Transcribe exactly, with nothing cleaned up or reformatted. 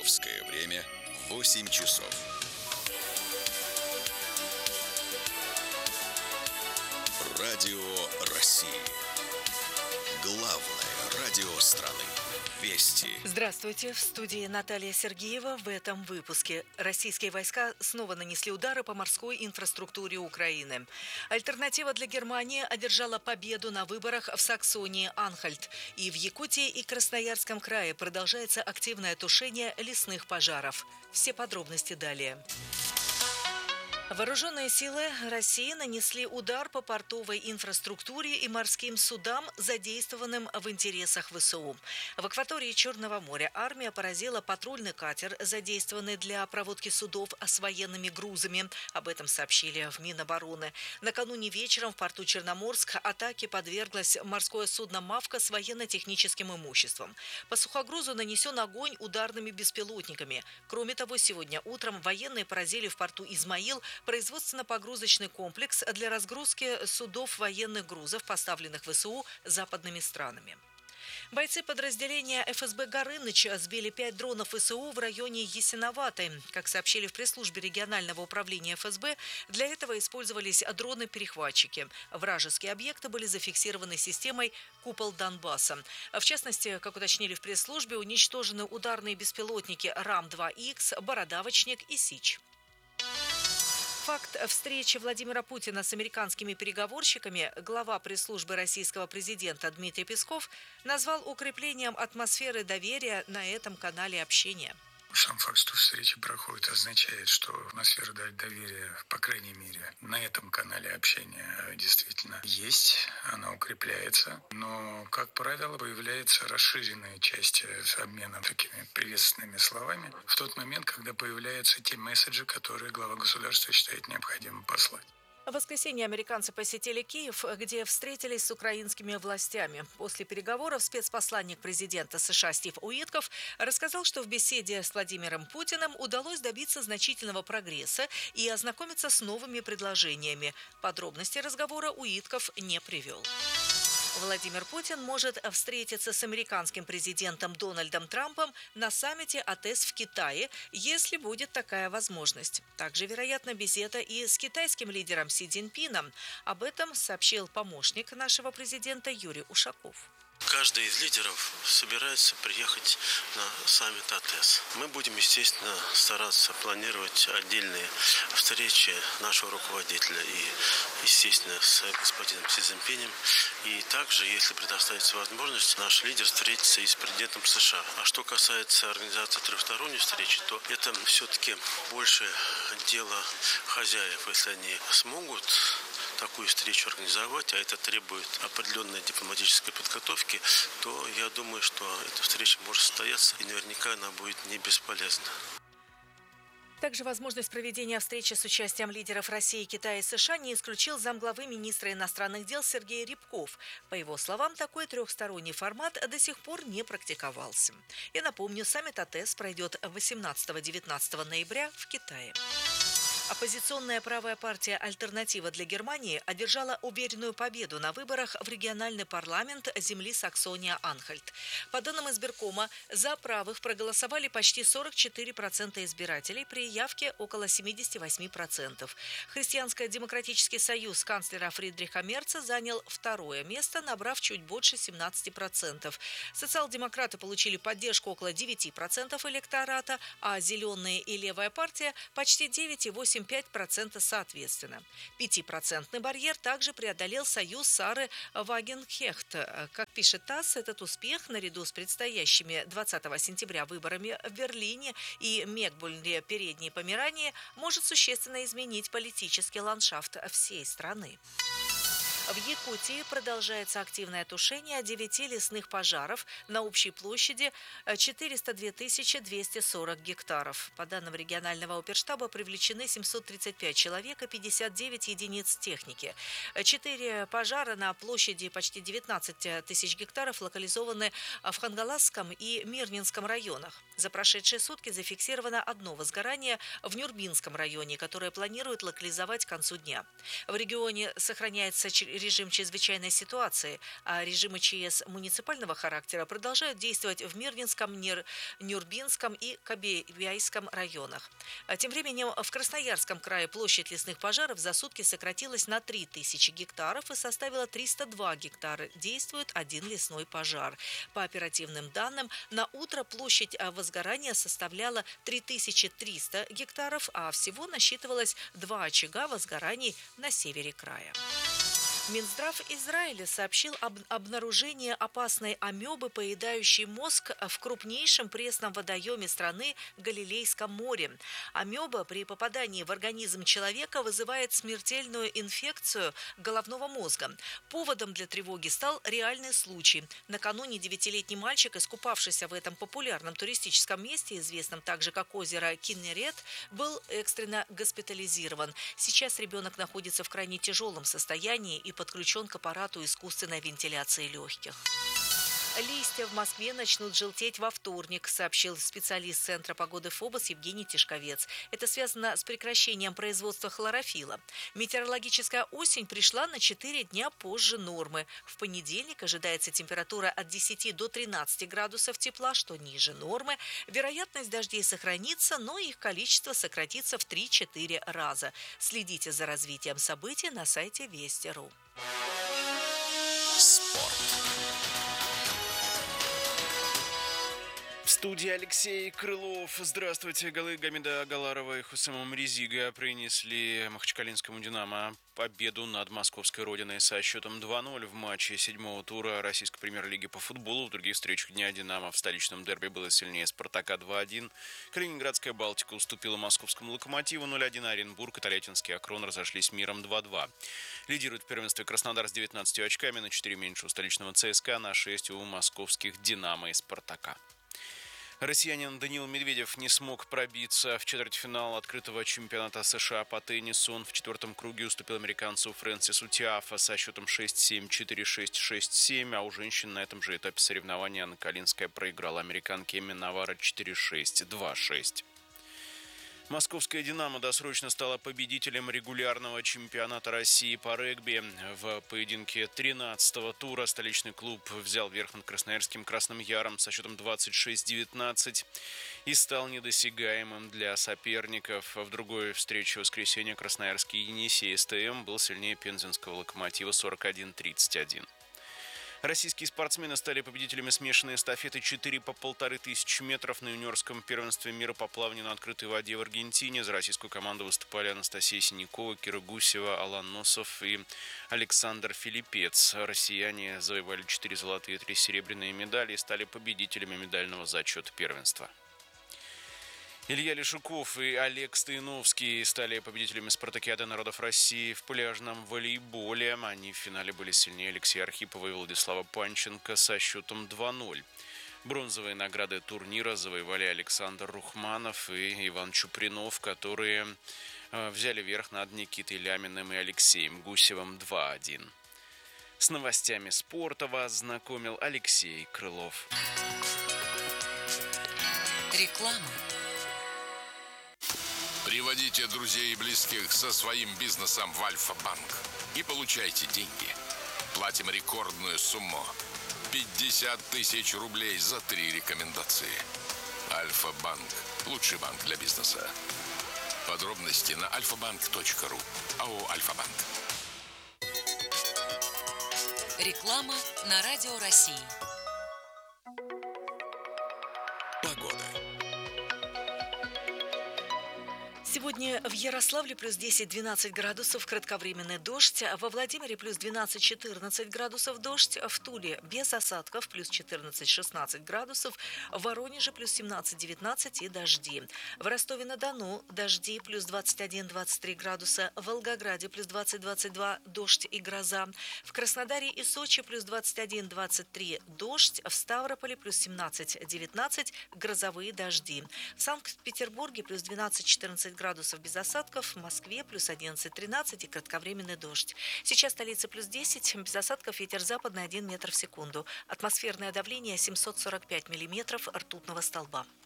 Московское время восемь часов. Радио России. Главное радио страны. Вести. Здравствуйте. В студии Наталья Сергеева. В этом выпуске. Российские войска снова нанесли удары по морской инфраструктуре Украины. Альтернатива для Германии одержала победу на выборах в Саксонии-Анхальт. И в Якутии и Красноярском крае продолжается активное тушение лесных пожаров. Все подробности далее. Вооруженные силы России нанесли удар по портовой инфраструктуре и морским судам, задействованным в интересах ВСУ. В акватории Черного моря армия поразила патрульный катер, задействованный для проводки судов с военными грузами. Об этом сообщили в Минобороны. Накануне вечером в порту Черноморск атаке подверглось морское судно «Мавка» с военно-техническим имуществом. По сухогрузу нанесен огонь ударными беспилотниками. Кроме того, сегодня утром военные поразили в порту Измаил производственно-погрузочный комплекс для разгрузки судов военных грузов, поставленных ВСУ западными странами. Бойцы подразделения эф эс бэ «Горыныч» сбили пять дронов ВСУ в районе Ясиноватой. Как сообщили в пресс-службе регионального управления эф эс бэ, для этого использовались дроны-перехватчики. Вражеские объекты были зафиксированы системой «Купол Донбасса». В частности, как уточнили в пресс-службе, уничтожены ударные беспилотники рам два икс, «Бородавочник» и «Сич». Факт встречи Владимира Путина с американскими переговорщиками глава пресс-службы российского президента Дмитрий Песков назвал укреплением атмосферы доверия на этом канале общения. Сам факт, что встреча проходит, означает, что атмосфера доверия, по крайней мере, на этом канале общения действительно есть, она укрепляется. Но, как правило, появляется расширенная часть с обменом такими приветственными словами в тот момент, когда появляются те месседжи, которые глава государства считает необходимым послать. В воскресенье американцы посетили Киев, где встретились с украинскими властями. После переговоров спецпосланник президента США Стив Уитков рассказал, что в беседе с Владимиром Путиным удалось добиться значительного прогресса и ознакомиться с новыми предложениями. Подробности разговора Уитков не привел. Владимир Путин может встретиться с американским президентом Дональдом Трампом на саммите АТЭС в Китае, если будет такая возможность. Также, вероятно, беседа и с китайским лидером Си Цзиньпином. Об этом сообщил помощник нашего президента Юрий Ушаков. Каждый из лидеров собирается приехать на саммит АТЭС. Мы будем, естественно, стараться планировать отдельные встречи нашего руководителя и, естественно, с господином Си Цзиньпинем. И также, если предоставится возможность, наш лидер встретится и с президентом США. А что касается организации трехсторонней встречи, то это все-таки больше дело хозяев. Если они смогут такую встречу организовать, а это требует определенной дипломатической подготовки, то я думаю, что эта встреча может состояться, и наверняка она будет не бесполезна. Также возможность проведения встречи с участием лидеров России, Китая и США не исключил замглавы министра иностранных дел Сергей Рябков. По его словам, такой трехсторонний формат до сих пор не практиковался. И напомню, саммит АТЭС пройдет восемнадцатого-девятнадцатого ноября в Китае. Оппозиционная правая партия «Альтернатива для Германии» одержала уверенную победу на выборах в региональный парламент земли Саксония-Анхальт. По данным избиркома, за правых проголосовали почти сорок четыре процента избирателей, при явке около семьдесят восемь процентов. Христианско-демократический союз канцлера Фридриха Мерца занял второе место, набрав чуть больше семнадцать процентов. Социал-демократы получили поддержку около девять процентов электората, а «Зеленые» и «Левая партия» почти девять целых восемь десятых пять процента соответственно. Пятипроцентный барьер также преодолел союз Сары Вагенхехт. Как пишет ТАСС, этот успех, наряду с предстоящими двадцатого сентября выборами в Берлине и Мекбульне Передней Померании, может существенно изменить политический ландшафт всей страны. В Якутии продолжается активное тушение девяти лесных пожаров на общей площади четыреста две тысячи двести сорок гектаров. По данным регионального оперштаба, привлечены семьсот тридцать пять человек и пятьдесят девять единиц техники. Четыре пожара на площади почти девятнадцать тысяч гектаров локализованы в Хангаласском и Мирнинском районах. За прошедшие сутки зафиксировано одно возгорание в Нюрбинском районе, которое планируют локализовать к концу дня. В регионе сохраняется режим чрезвычайной ситуации, а режимы ЧС муниципального характера продолжают действовать в Мирнинском, Нер... Нюрбинском и Кобеяйском районах. А тем временем в Красноярском крае площадь лесных пожаров за сутки сократилась на три тысячи гектаров и составила триста два гектара. Действует один лесной пожар. По оперативным данным, на утро площадь возгорания составляла три тысячи триста гектаров, а всего насчитывалось два очага возгораний на севере края. Минздрав Израиля сообщил об обнаружении опасной амебы, поедающей мозг, в крупнейшем пресном водоеме страны Галилейском море. Амеба при попадании в организм человека вызывает смертельную инфекцию головного мозга. Поводом для тревоги стал реальный случай. Накануне девятилетний мальчик, искупавшийся в этом популярном туристическом месте, известном также как озеро Киннерет, был экстренно госпитализирован. Сейчас ребенок находится в крайне тяжелом состоянии и подключен к аппарату искусственной вентиляции легких. Листья в Москве начнут желтеть во вторник, сообщил специалист Центра погоды ФОБОС Евгений Тишковец. Это связано с прекращением производства хлорофилла. Метеорологическая осень пришла на четыре дня позже нормы. В понедельник ожидается температура от десяти до тринадцати градусов тепла, что ниже нормы. Вероятность дождей сохранится, но их количество сократится в три-четыре раза. Следите за развитием событий на сайте Вести точка ру. Спорт. В студии Алексей Крылов. Здравствуйте. Голы Гамида Агаларова и Хусама Мрезига принесли Махачкалинскому «Динамо» победу над московской родиной со счетом два ноль в матче седьмого тура российской премьер-лиги по футболу. В других встречах дня «Динамо» в столичном дерби было сильнее «Спартака» два один. Калининградская «Балтика» уступила московскому «Локомотиву» ноль один. Оренбург и Тольяттинский «Акрон» разошлись миром два два. Лидирует в первенстве Краснодар с девятнадцатью очками, на четыре меньше у столичного ЦСКА, на шесть у московских «Динамо» и «Спартака». Россиянин Даниил Медведев не смог пробиться в четвертьфинал открытого чемпионата США по теннису. Он в четвертом круге уступил американцу Фрэнсису Тиафо со счетом шесть семь, четыре шесть, шесть семь, а у женщин на этом же этапе соревнования Анна Калинская проиграла американке Эмми Наварро четыре шесть, два шесть. Московская «Динамо» досрочно стала победителем регулярного чемпионата России по регби. В поединке тринадцатого тура столичный клуб взял верх над красноярским «Красным Яром» со счетом двадцать шесть девятнадцать и стал недосягаемым для соперников. В другой встрече в воскресенье красноярский «Енисей» СТМ был сильнее пензенского «Локомотива» сорок один тридцать один. Российские спортсмены стали победителями смешанной эстафеты четыре по полторы тысячи метров на юниорском первенстве мира по плаванию на открытой воде в Аргентине. За российскую команду выступали Анастасия Синякова, Кира Гусева, Алан Носов и Александр Филиппец. Россияне завоевали четыре золотые и три серебряные медали и стали победителями медального зачета первенства. Илья Лешуков и Олег Стояновский стали победителями спартакиады народов России в пляжном волейболе. Они в финале были сильнее Алексея Архипова и Владислава Панченко со счетом два ноль. Бронзовые награды турнира завоевали Александр Рухманов и Иван Чупринов, которые взяли верх над Никитой Ляминым и Алексеем Гусевым два один. С новостями спорта вас знакомил Алексей Крылов. Реклама. Приводите друзей и близких со своим бизнесом в Альфа-банк и получайте деньги. Платим рекордную сумму – пятьдесят тысяч рублей за три рекомендации. Альфа-банк – лучший банк для бизнеса. Подробности на альфа банк точка ру. АО «Альфа-банк». Реклама на Радио России. Погода. Сегодня в Ярославле плюс десять-двенадцать градусов, кратковременный дождь. Во Владимире плюс двенадцать-четырнадцать градусов, дождь. В Туле без осадков плюс четырнадцать-шестнадцать градусов. В Воронеже плюс семнадцать-девятнадцать и дожди. В Ростове-на-Дону дожди плюс двадцать один-двадцать три градуса. В Волгограде плюс двадцать-двадцать два дождь и гроза. В Краснодаре и Сочи плюс двадцать один-двадцать три дождь. В Ставрополе плюс семнадцать-девятнадцать грозовые дожди. В Санкт-Петербурге плюс двенадцать-четырнадцать градусов. градусов без осадков, в Москве плюс одиннадцать-тринадцать и кратковременный дождь. Сейчас столица плюс десять, без осадков, ветер западный один метр в секунду. Атмосферное давление семьсот сорок пять миллиметров ртутного столба.